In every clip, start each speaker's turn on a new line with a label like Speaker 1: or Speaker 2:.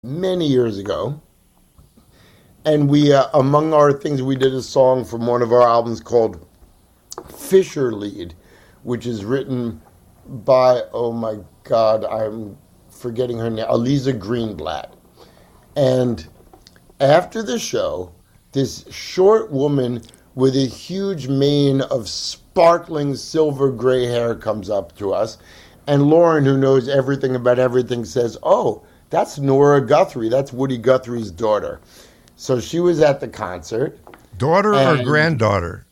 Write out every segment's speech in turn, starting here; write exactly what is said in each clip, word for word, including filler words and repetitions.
Speaker 1: many years ago. And we, uh, among our things, we did a song from one of our albums called Fisher Lead, which is written by, oh my God, I'm forgetting her name, Aliza Greenblatt. And after the show, this short woman with a huge mane of sparkling silver gray hair comes up to us. And Lauren, who knows everything about everything, says, oh, that's Nora Guthrie. That's Woody Guthrie's daughter. So she was at the concert.
Speaker 2: Daughter or granddaughter?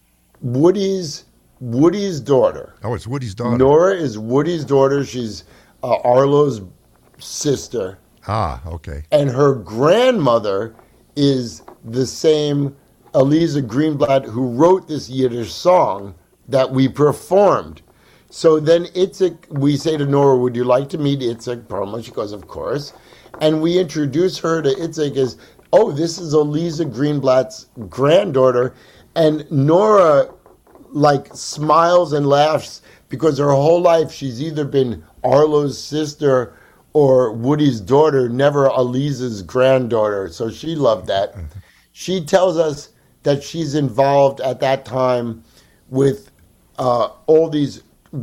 Speaker 1: Woody's Woody's daughter.
Speaker 2: Oh, it's Woody's daughter.
Speaker 1: Nora is Woody's daughter. She's uh, Arlo's sister.
Speaker 2: Ah, okay.
Speaker 1: And her grandmother is the same Aliza Greenblatt who wrote this Yiddish song that we performed. So then Itzik, we say to Nora, would you like to meet Itzik Perlman? She goes, of course. And we introduce her to Itzik as, oh, this is Aliza Greenblatt's granddaughter. And Nora, like, smiles and laughs because her whole life she's either been Arlo's sister or Woody's daughter, never Aliza's granddaughter. So she loved that. She tells us that she's involved at that time with uh, all these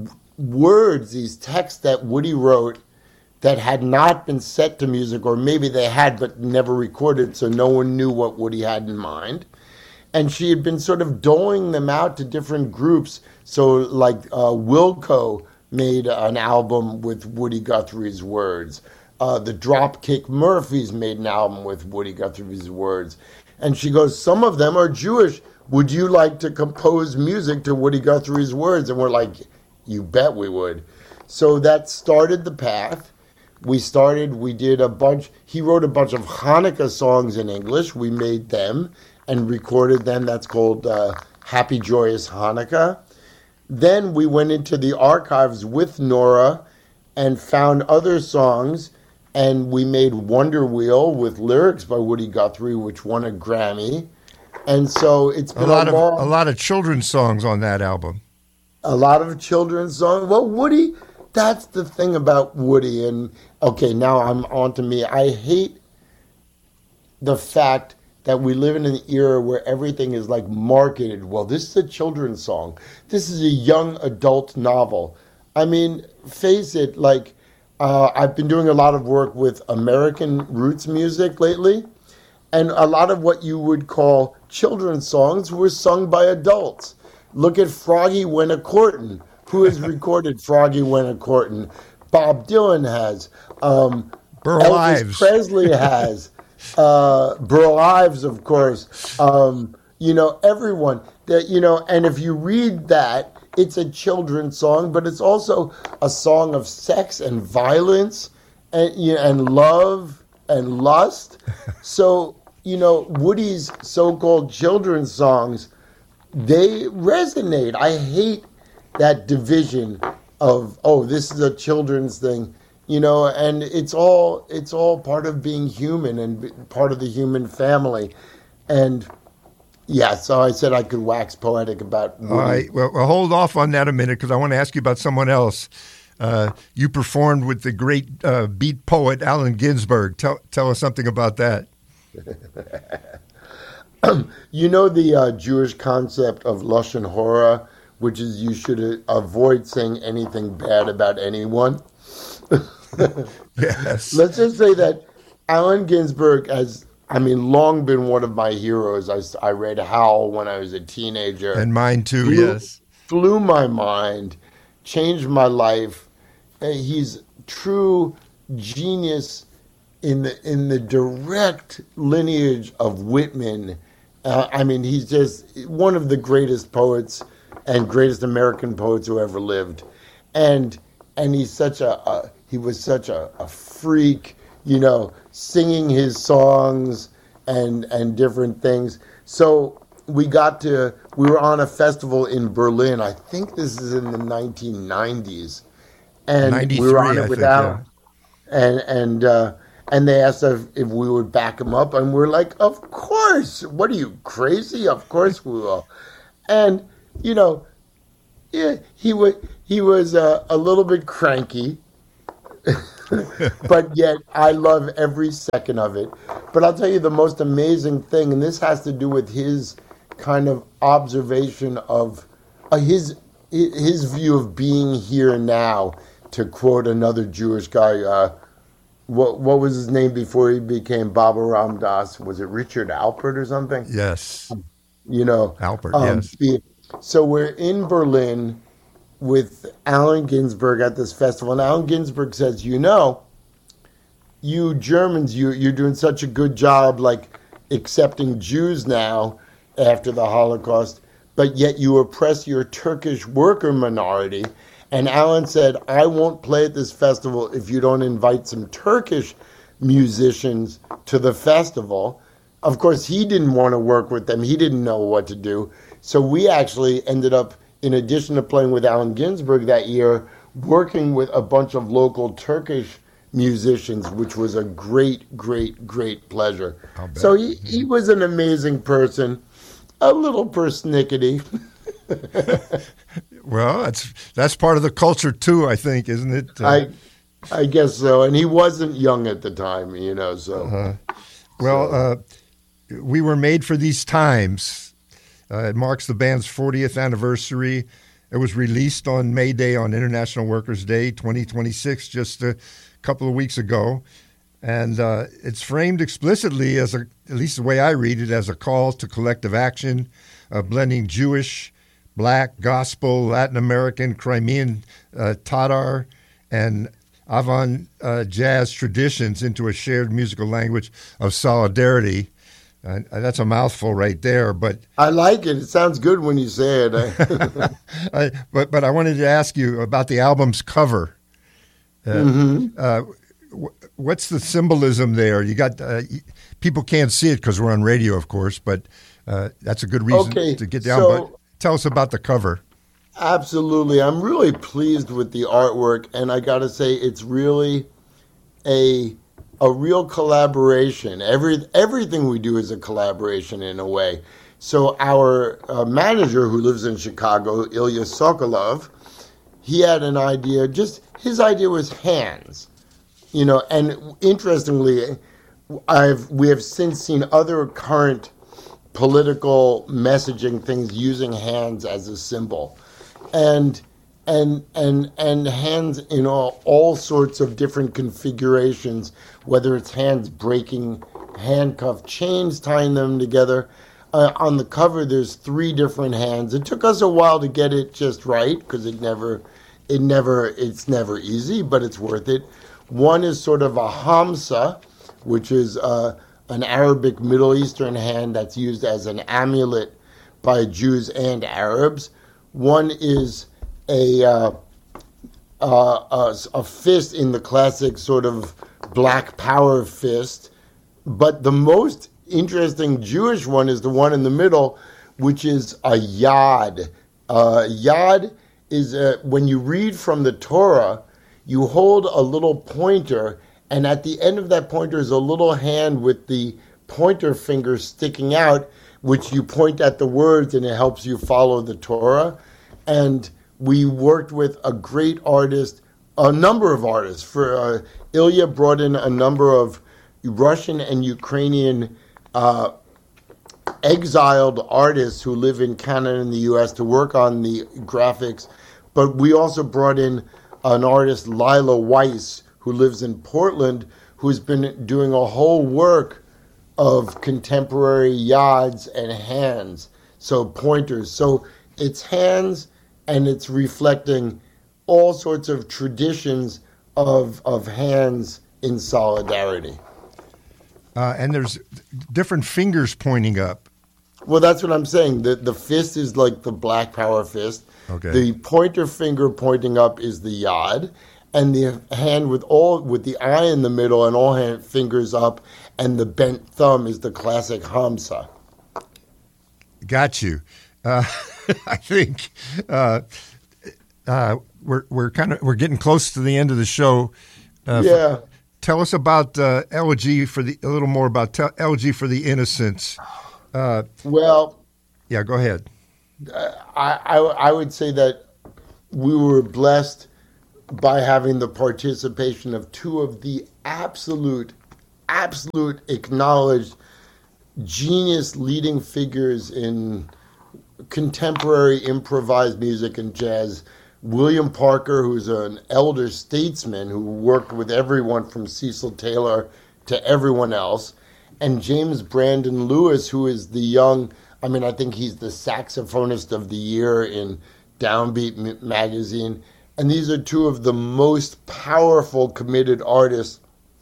Speaker 1: words, these texts that Woody wrote that had not been set to music, or maybe they had but never recorded, so no one knew what Woody had in mind. And she had been sort of doling them out to different groups. So like uh, Wilco made an album with Woody Guthrie's words. Uh, the Dropkick Murphys made an album with Woody Guthrie's words. And she goes, some of them are Jewish. Would you like to compose music to Woody Guthrie's words? And we're like, you bet we would. So that started the path. We started, we did a bunch, he wrote a bunch of Hanukkah songs in English. We made them and recorded them. That's called uh, Happy Joyous Hanukkah. Then we went into the archives with Nora and found other songs, and we made Wonder Wheel with lyrics by Woody Guthrie, which won a Grammy. And so it's been
Speaker 2: a lot
Speaker 1: a, long,
Speaker 2: of a lot of children's songs on that album.
Speaker 1: A lot of children's songs. Well, Woody, that's the thing about Woody. And okay, now I'm on to me. I hate the fact that we live in an era where everything is like marketed. Well, this is a children's song. This is a young adult novel. I mean, face it, like uh, I've been doing a lot of work with American roots music lately. And a lot of what you would call children's songs were sung by adults. Look at Froggy Went A Courtin'. Who has recorded Froggy Went A Courtin'? Bob Dylan has. Um,
Speaker 2: Burl
Speaker 1: Elvis
Speaker 2: Ives.
Speaker 1: Presley has. uh, Burl Ives, of course. Um, you know, everyone. That you know, and if you read that, it's a children's song, but it's also a song of sex and violence and you know, and love and lust. So, you know, Woody's so-called children's songs, they resonate. I hate that division of, oh, this is a children's thing, you know, and it's all it's all part of being human and part of the human family. And yeah, so I said I could wax poetic about Woody.
Speaker 2: All right, well, well hold off on that a minute because I want to ask you about someone else. Uh, you performed with the great uh, beat poet Allen Ginsberg. Tell tell us something about that.
Speaker 1: You know the uh, Jewish concept of Lashon Hora, which is you should uh, avoid saying anything bad about anyone.
Speaker 2: Yes.
Speaker 1: Let's just say that Allen Ginsberg has, I mean, long been one of my heroes. I, I read Howl when I was a teenager.
Speaker 2: And mine too,
Speaker 1: Blew,
Speaker 2: yes.
Speaker 1: Blew my mind, changed my life. Uh, He's true genius in the in the direct lineage of Whitman. Uh, I mean, he's just one of the greatest poets and greatest American poets who ever lived, and and he's such a, a he was such a, a freak, you know, singing his songs and and different things. So we got to we were on a festival in Berlin. I think this is in the nineteen nineties, and we were on it without
Speaker 2: think, yeah.
Speaker 1: and and. Uh, And they asked us if we would back him up, and we're like, of course. What are you, crazy? Of course we will. And, you know, yeah, he was, he was uh, a little bit cranky. But yet I love every second of it. But I'll tell you the most amazing thing, and this has to do with his kind of observation of uh, his his view of being here now. To quote another Jewish guy, uh, what what was his name before he became Baba Ram Das? Was it Richard Alpert or something?
Speaker 2: Yes.
Speaker 1: You know,
Speaker 2: Alpert,
Speaker 1: um,
Speaker 2: yes.
Speaker 1: be- So we're in Berlin with Allen Ginsberg at this festival, and Allen Ginsberg says, "You know, you Germans, you you're doing such a good job, like accepting Jews now after the Holocaust, but yet you oppress your Turkish worker minority." And Alan said, "I won't play at this festival if you don't invite some Turkish musicians to the festival." Of course, he didn't want to work with them. He didn't know what to do. So we actually ended up, in addition to playing with Allen Ginsberg that year, working with a bunch of local Turkish musicians, which was a great, great, great pleasure. So he, he was an amazing person, a little persnickety.
Speaker 2: Well, that's that's part of the culture too, I think, isn't it? Uh,
Speaker 1: I I guess so. And he wasn't young at the time, you know, so.
Speaker 2: uh, well,
Speaker 1: so.
Speaker 2: Uh, we were made for these times. Uh, it marks the band's fortieth anniversary. It was released on May Day, on International Workers' Day, twenty twenty-six, just a couple of weeks ago. And uh, it's framed explicitly as, a, at least the way I read it, as a call to collective action, uh, blending Jewish, Black, Gospel, Latin American, Crimean, uh, Tatar, and avant uh, jazz traditions into a shared musical language of solidarity. Uh, that's a mouthful right there, but
Speaker 1: I like it. It sounds good when you say it.
Speaker 2: I, but but I wanted to ask you about the album's cover. Uh,
Speaker 1: mm-hmm.
Speaker 2: uh, w- what's the symbolism there? You got uh, people can't see it because we're on radio, of course, but uh, that's a good reason
Speaker 1: okay,
Speaker 2: to get down.
Speaker 1: So,
Speaker 2: but tell us about the cover.
Speaker 1: Absolutely, I'm really pleased with the artwork, and I got to say, it's really a a real collaboration. Every everything we do is a collaboration in a way. So our uh, manager, who lives in Chicago, Ilya Sokolov, he had an idea. Just his idea was hands, you know. And interestingly, I've we have since seen other current political messaging things using hands as a symbol, and. And and and hands in all, all sorts of different configurations, whether it's hands breaking handcuff chains, tying them together. Uh, on the cover, there's three different hands. It took us a while to get it just right because it never, it never, it's never easy, but it's worth it. One is sort of a hamsa, which is uh, an Arabic Middle Eastern hand that's used as an amulet by Jews and Arabs. One is A, uh, uh, a a fist in the classic sort of black power fist, but the most interesting Jewish one is the one in the middle, which is a yad. Uh, yad is a, when you read from the Torah, you hold a little pointer, and at the end of that pointer is a little hand with the pointer finger sticking out, which you point at the words, and it helps you follow the Torah. And we worked with a great artist, a number of artists. For uh, Ilya brought in a number of Russian and Ukrainian uh, exiled artists who live in Canada and the U S to work on the graphics. But we also brought in an artist, Lila Weiss, who lives in Portland, who's been doing a whole work of contemporary yads and hands, so pointers. So it's hands, and it's reflecting all sorts of traditions of of hands in solidarity.
Speaker 2: Uh, and there's different fingers pointing up.
Speaker 1: Well, that's what I'm saying. The the fist is like the black power fist.
Speaker 2: Okay.
Speaker 1: The pointer finger pointing up is the yad, and the hand with all with the eye in the middle and all hand fingers up, and the bent thumb is the classic hamsa.
Speaker 2: Got you. Uh, I think uh, uh, we're we're kind of we're getting close to the end of the show. Uh,
Speaker 1: yeah.
Speaker 2: For, tell us about uh, Elegy for the a little more about te- Elegy for the Innocents. Uh,
Speaker 1: well,
Speaker 2: yeah, go ahead.
Speaker 1: Uh, I, I I would say that we were blessed by having the participation of two of the absolute, absolute acknowledged genius leading figures in contemporary improvised music and jazz. William Parker, who's an elder statesman who worked with everyone from Cecil Taylor to everyone else, and James Brandon Lewis, who is the young, I mean, I think he's the saxophonist of the year in Downbeat magazine. And these are two of the most powerful, committed artists.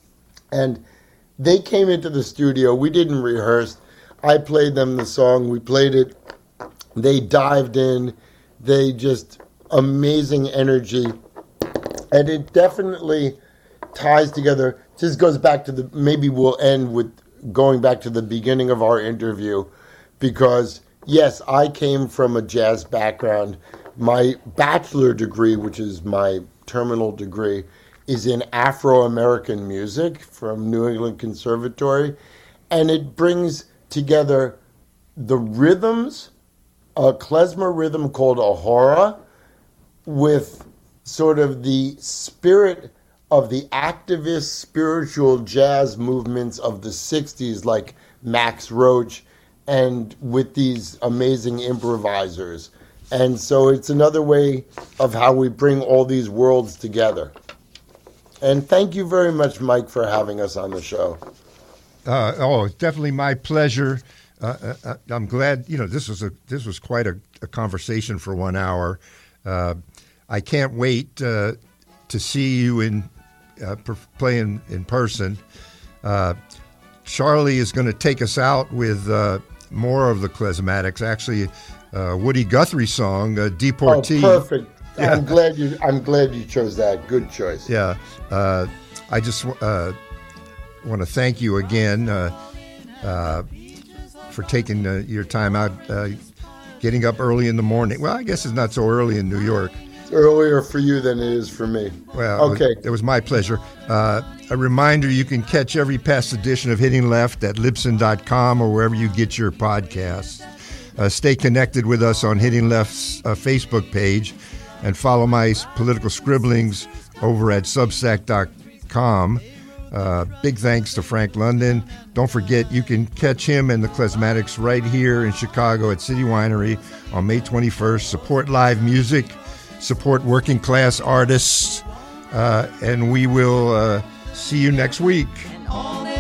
Speaker 1: And they came into the studio. We didn't rehearse. I played them the song. We played it. They dived in. They just, amazing energy. And it definitely ties together. Just goes back to the, maybe we'll end with going back to the beginning of our interview. Because, yes, I came from a jazz background. My bachelor degree, which is my terminal degree, is in Afro-American music from New England Conservatory. And it brings together the rhythms, a klezmer rhythm called a hora, with sort of the spirit of the activist spiritual jazz movements of the sixties, like Max Roach, and with these amazing improvisers. And so it's another way of how we bring all these worlds together. And thank you very much, Mike, for having us on the show.
Speaker 2: Uh, oh, it's definitely my pleasure. Uh, uh, I'm glad, you know, this was a this was quite a, a conversation for one hour. Uh, I can't wait uh, to see you in uh, per- playing in person. Uh, Charlie is going to take us out with uh, more of the klezmatics. Actually, uh, Woody Guthrie song, uh, "Deportee."
Speaker 1: Oh, perfect. Yeah. I'm glad you. I'm glad you chose that. Good choice.
Speaker 2: Yeah, uh, I just uh, want to thank you again uh, uh, for taking uh, your time out, uh, getting up early in the morning. Well, I guess it's not so early in New York.
Speaker 1: It's earlier for you than it is for me.
Speaker 2: Well, okay. It was, it was my pleasure. Uh, a reminder: you can catch every past edition of Hitting Left at Libsyn dot com or wherever you get your podcasts. Uh, stay connected with us on Hitting Left's uh, Facebook page. And follow my political scribblings over at Substack dot com. Uh, big thanks to Frank London. Don't forget, you can catch him and the Klezmatics right here in Chicago at City Winery on May twenty-first. Support live music, support working class artists, uh, and we will uh, see you next week.